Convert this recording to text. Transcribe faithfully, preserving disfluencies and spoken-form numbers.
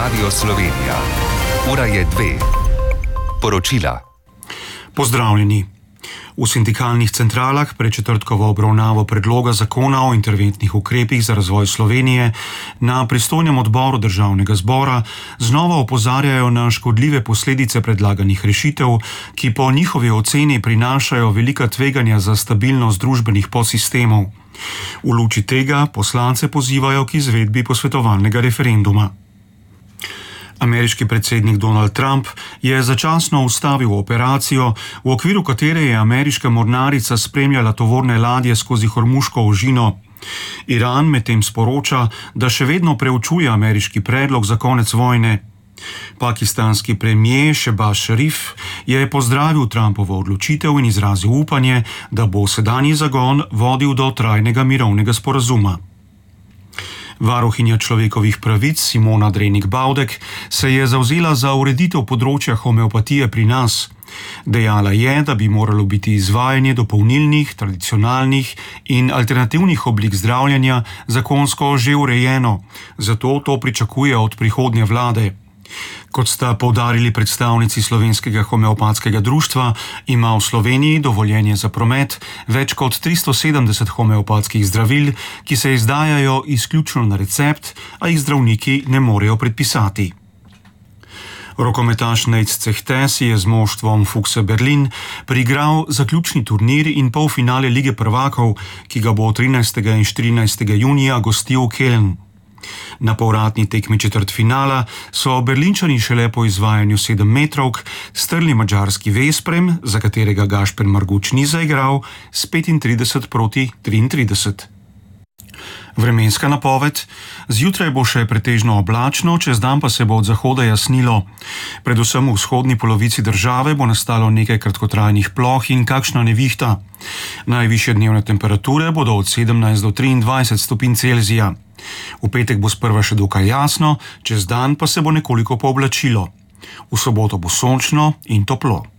Radio Slovenija. Ura je dve. Poročila. Pozdravljeni. V sindikalnih centralah pred četrtkovo obravnavo predloga zakona o interventnih ukrepih za razvoj Slovenije na pristojnem odboru Državnega zbora znova opozarjajo na škodljive posledice predlaganih rešitev, ki po njihovi oceni prinašajo velika tveganja za stabilnost družbenih podsistemov. V luči tega poslance pozivajo k izvedbi posvetovalnega referenduma. Ameriški predsednik Donald Trump je začasno ustavil operacijo, v okviru katere je ameriška mornarica spremljala tovorne ladje skozi Hormuško ožino. Iran medtem sporoča, da še vedno preučuje ameriški predlog za konec vojne. Pakistanski premier Shehbaz Sharif je pozdravil Trumpovo odločitev in izrazil upanje, da bo sedanji zagon vodil do trajnega mirovnega sporazuma. Varuhinja človekovih pravic Simona Drenik Bavdek se je zavzela za ureditev področja homeopatije pri nas. Dejala je, da bi moralo biti izvajanje dopolnilnih, tradicionalnih in alternativnih oblik zdravljenja zakonsko že urejeno, zato to pričakuje od prihodnje vlade. Kot sta poudarili predstavnici Slovenskega homeopatskega društva, ima v Sloveniji dovoljenje za promet več kot tristo sedemdeset homeopatskih zdravil, ki se izdajajo izključno na recept, a jih zdravniki ne morejo predpisati. Rokometaš Nejc Cehte si je z moštvom Fuchse Berlin priigral zaključni turnir in polfinale Lige prvakov, ki ga bo trinajstega in štirinajstega junija gostil Keln. Na povratni tekmi četrtfinala so Berlinčani šele po izvajanju sedemmetrovk strli madžarski Vesprem, za katerega Gašper Marguč ni zaigral, s petintrideset proti triintrideset. Vremenska napoved. Zjutraj bo še pretežno oblačno, čez dan pa se bo od zahoda jasnilo. Predvsem v vzhodni polovici države bo nastalo nekaj kratkotrajnih ploh in kakšna nevihta. Najvišje dnevne temperature bodo od sedemnajst do triindvajset stopinj Celzija. V petek bo sprva še dokaj jasno, čez dan pa se bo nekoliko pooblačilo. V soboto bo sončno in toplo.